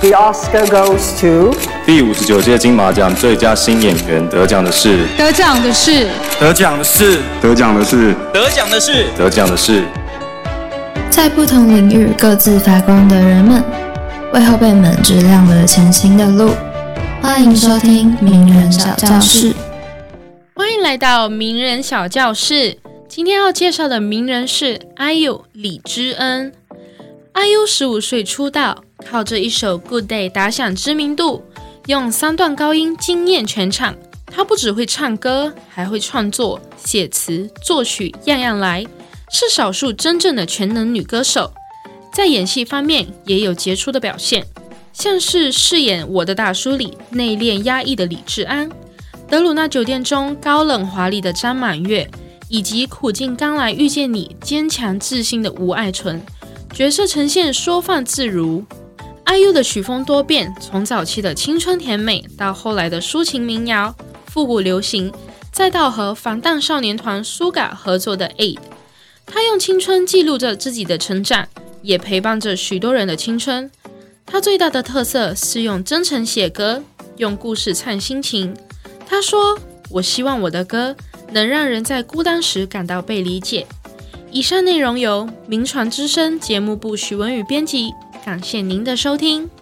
The Oscar goes to 第59届金马奖最佳新演员得奖的是在不同领域各自发光的人们，为后辈们指亮了前行的路。欢迎收听名人小教室。 欢迎来到名人小教室。今天要介绍的名人是 IU 李知恩。IU 15岁出道，靠着一首 Good Day 打响知名度，用3段高音惊艳全场。她不只会唱歌，还会创作、写词、作曲，样样来，是少数真正的全能女歌手。在演戏方面也有杰出的表现，像是饰演《我的大叔》里内敛压抑的李智安，德鲁纳酒店中高冷华丽的张满月，以及苦尽甘来遇见你坚强自信的吴爱纯，角色呈现说放自如。IU 的曲风多变，从早期的青春甜美，到后来的抒情民谣、复古流行，再到和防弹少年团 Suga 合作的 Aid。 他用青春记录着自己的成长，也陪伴着许多人的青春。他最大的特色是用真诚写歌，用故事唱心情。他说：“我希望我的歌能让人在孤单时感到被理解。”以上内容由名传之声节目部许文宇编辑，感谢您的收听。